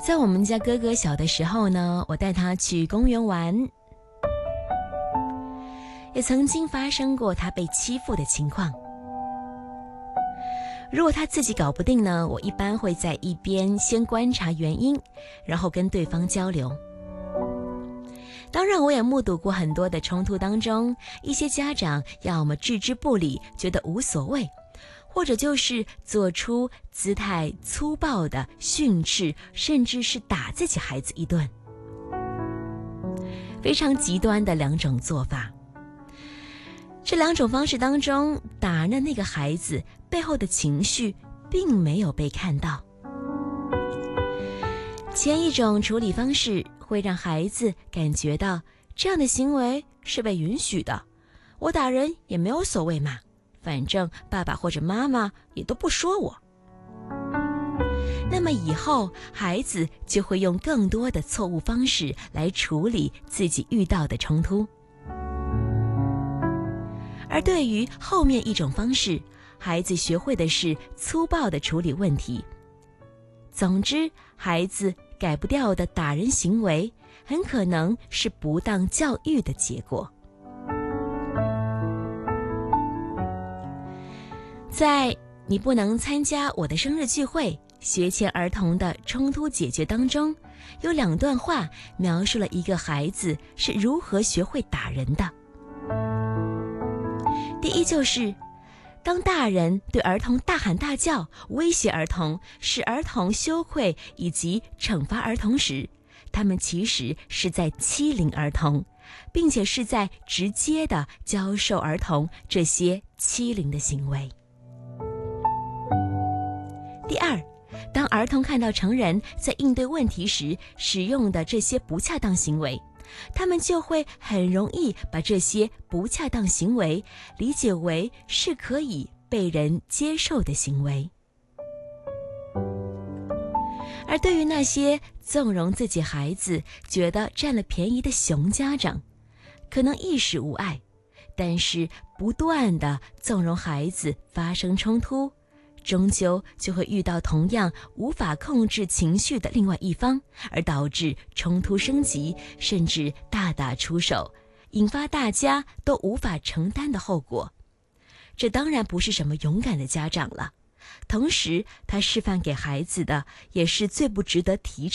在我们家哥哥小的时候呢，我带他去公园玩，也曾经发生过他被欺负的情况。如果他自己搞不定呢，我一般会在一边先观察原因，然后跟对方交流。当然，我也目睹过很多的冲突当中，一些家长要么置之不理，觉得无所谓，或者就是做出姿态粗暴的训斥，甚至是打自己孩子一顿。非常极端的两种做法。这两种方式当中，打人的那个孩子背后的情绪并没有被看到。前一种处理方式会让孩子感觉到这样的行为是被允许的，我打人也没有所谓嘛，反正爸爸或者妈妈也都不说我。那么以后孩子就会用更多的错误方式来处理自己遇到的冲突。而对于后面一种方式，孩子学会的是粗暴地处理问题。总之，孩子改不掉的打人行为，很可能是不当教育的结果。在你不能参加我的生日聚会，学前儿童的冲突解决当中，有两段话描述了一个孩子是如何学会打人的。第一就是，当大人对儿童大喊大叫，威胁儿童，使儿童羞愧以及惩罚儿童时，他们其实是在欺凌儿童，并且是在直接地教授儿童这些欺凌的行为。第二，当儿童看到成人在应对问题时使用的这些不恰当行为，他们就会很容易把这些不恰当行为理解为是可以被人接受的行为。而对于那些纵容自己孩子觉得占了便宜的熊家长，可能一时无碍，但是不断地纵容孩子发生冲突，终究就会遇到同样无法控制情绪的另外一方，而导致冲突升级，甚至大打出手，引发大家都无法承担的后果。这当然不是什么勇敢的家长了，同时他示范给孩子的也是最不值得提